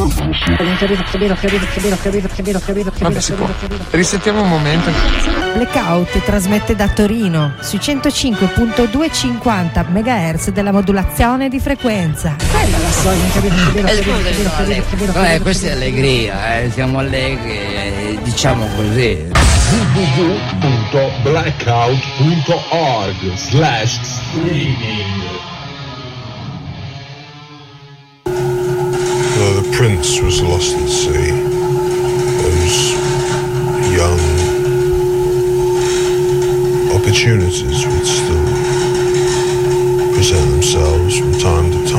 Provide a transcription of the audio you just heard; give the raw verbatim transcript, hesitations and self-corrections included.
Vabbè, si può. Risettiamo un momento. Blackout trasmette da Torino sui centocinque virgola duecentocinquanta megahertz della modulazione di frequenza. Eh, questa è allegria, eh. Siamo allegri, eh, diciamo così. w w w punto blackout punto org slash streaming. Uh, the prince was lost at sea. Those young opportunities would